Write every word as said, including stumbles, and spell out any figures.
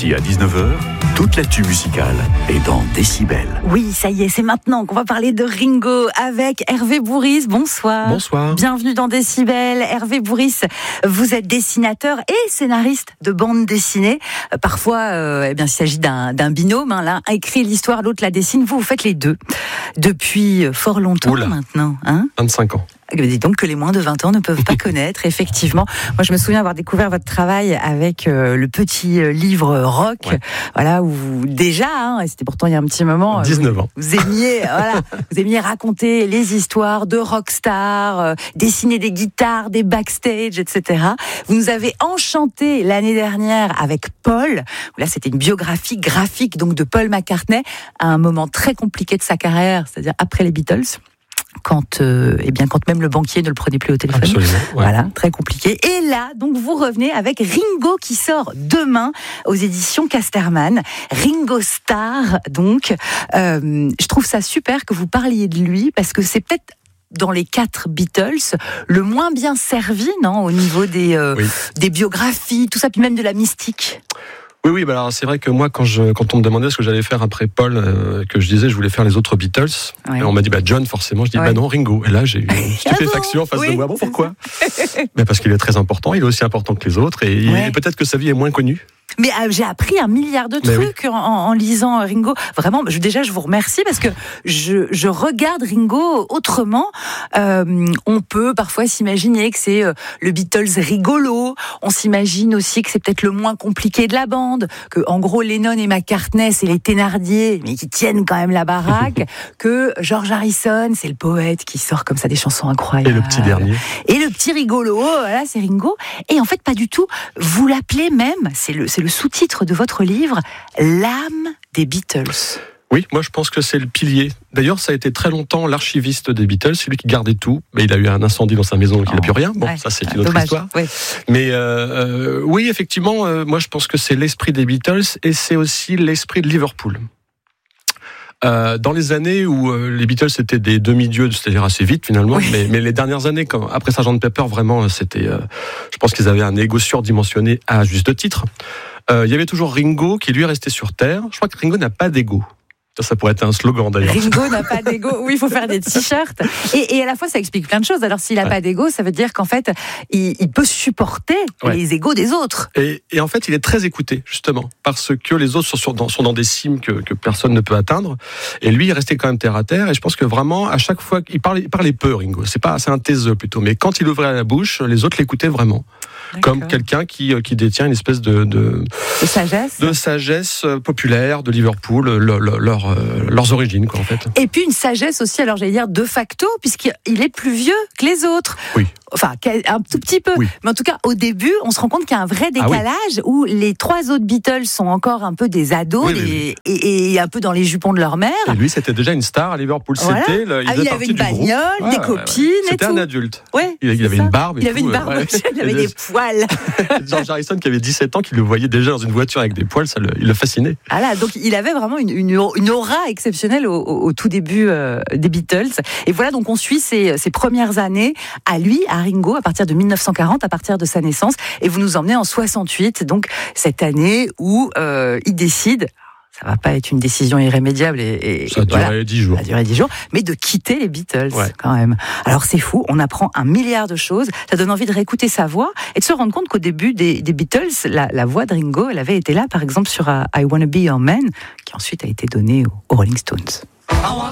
midi à dix-neuf heures, toute l'actu musicale est dans Décibel. Oui, ça y est, c'est maintenant qu'on va parler de Ringo avec Hervé Bourrice. Bonsoir. Bonsoir. Bienvenue dans Décibel. Hervé Bourrice, vous êtes dessinateur et scénariste de bande dessinée. Parfois, euh, eh bien, il s'agit d'un, d'un binôme. Hein. L'un écrit l'histoire, l'autre la dessine. Vous, vous faites les deux depuis fort longtemps. Oula. Maintenant. Hein vingt-cinq ans. Dis donc que les moins de vingt ans ne peuvent pas connaître, effectivement. Moi, je me souviens avoir découvert votre travail avec euh, le petit euh, livre rock, ouais. Voilà, où vous, déjà, hein, et c'était pourtant il y a un petit moment, dix-neuf vous, ans. Vous aimiez, voilà, vous aimiez raconter les histoires de rockstars, euh, dessiner des guitares, des backstage, et cetera. Vous nous avez enchanté l'année dernière avec Paul. Là, c'était une biographie graphique donc de Paul McCartney à un moment très compliqué de sa carrière, c'est-à-dire après les Beatles. Quand, euh, eh bien, quand même le banquier ne le prenait plus au téléphone. Absolument, ouais. Voilà, très compliqué. Et là, donc, vous revenez avec Ringo qui sort demain aux éditions Casterman. Ringo Starr, donc. Euh, je trouve ça super que vous parliez de lui parce que c'est peut-être dans les quatre Beatles, le moins bien servi, non, au niveau des, euh, oui. des biographies, tout ça, puis même de la mystique. Oui, oui, bah alors c'est vrai que moi, quand, je, quand on me demandait ce que j'allais faire après Paul, euh, que je disais je voulais faire les autres Beatles, ouais. Et on m'a dit bah John forcément, je dis ouais. bah non Ringo. Et là j'ai eu une stupéfaction ah en face oui, de moi. Bon pourquoi bah parce qu'il est très important, il est aussi important que les autres et, ouais. et peut-être que sa vie est moins connue. Mais euh, j'ai appris un milliard de trucs oui. en, en lisant Ringo. Vraiment, je, déjà, je vous remercie parce que je, je regarde Ringo autrement. Euh, on peut parfois s'imaginer que c'est euh, le Beatles rigolo. On s'imagine aussi que c'est peut-être le moins compliqué de la bande. Que, en gros, Lennon et McCartney, c'est les Thénardier, mais qui tiennent quand même la baraque. Que George Harrison, c'est le poète qui sort comme ça des chansons incroyables. Et le petit dernier. Et le petit rigolo, voilà, c'est Ringo. Et en fait, pas du tout. Vous l'appelez même, c'est le, c'est le sous-titre de votre livre, l'âme des Beatles. Oui, moi je pense que c'est le pilier. D'ailleurs, ça a été très longtemps l'archiviste des Beatles, c'est lui qui gardait tout. Mais il a eu un incendie dans sa maison, donc oh, il n'a plus rien. Bon, ouais, ça c'est une autre dommage, histoire. Oui. Mais euh, euh, oui, effectivement, euh, moi je pense que c'est l'esprit des Beatles et c'est aussi l'esprit de Liverpool. Euh, dans les années où euh, les Beatles étaient des demi-dieux, c'est-à-dire assez vite finalement, oui. mais, mais les dernières années, comme après sergent Pepper, vraiment, c'était, euh, je pense qu'ils avaient un ego surdimensionné à juste titre. Euh, il y avait toujours Ringo qui lui est resté sur Terre. Je crois que Ringo n'a pas d'ego. Ça, ça pourrait être un slogan d'ailleurs. Ringo n'a pas d'ego. Oui, il faut faire des t-shirts. Et, et à la fois, ça explique plein de choses. Alors, s'il n'a ouais. pas d'ego, ça veut dire qu'en fait, il, il peut supporter ouais. les égos des autres. Et, et en fait, il est très écouté, justement, parce que les autres sont, sur, dans, sont dans des cimes que, que personne ne peut atteindre. Et lui, il est resté quand même terre à terre. Et je pense que vraiment, à chaque fois, il parlait, il parlait peu, Ringo. C'est pas, c'est un taiseux plutôt. Mais quand il ouvrait la bouche, les autres l'écoutaient vraiment. D'accord. Comme quelqu'un qui, qui détient une espèce de, de, de sagesse, de sagesse populaire de Liverpool, leur, leur, leurs origines, quoi, en fait. Et puis une sagesse aussi, alors j'allais dire de facto, puisqu'il est plus vieux que les autres. Oui. Enfin, un tout petit peu. Oui. Mais en tout cas, au début, on se rend compte qu'il y a un vrai décalage ah oui. où les trois autres Beatles sont encore un peu des ados oui, oui, oui. Et, et, et un peu dans les jupons de leur mère. Et lui, c'était déjà une star à Liverpool. Voilà. C'était, le, il, ah, il avait une bagnole, ouais, des ouais, copines ouais. et C'était tout. un adulte. Ouais, il, il avait ça. une barbe. Et il avait tout, une barbe. Ouais. Il avait des poils. George Harrison, qui avait dix-sept ans, qui le voyait déjà dans une voiture avec des poils, ça le, il le fascinait. Ah là, donc il avait vraiment une, une, une aura exceptionnelle au, au, au tout début euh, des Beatles. Et voilà, donc on suit ses, ses premières années à lui, à Ringo, à partir de dix-neuf cent quarante, à partir de sa naissance. Et vous nous emmenez en soixante-huit, donc cette année où euh, il décide. Ça va pas être une décision irrémédiable et, et ça a duré voilà, dix jours. Ça a duré dix jours, mais de quitter les Beatles ouais. quand même. Alors c'est fou, on apprend un milliard de choses. Ça donne envie de réécouter sa voix et de se rendre compte qu'au début des, des Beatles, la, la voix de Ringo, elle avait été là, par exemple sur uh, I Wanna Be Your Man, qui ensuite a été donnée aux, aux Rolling Stones.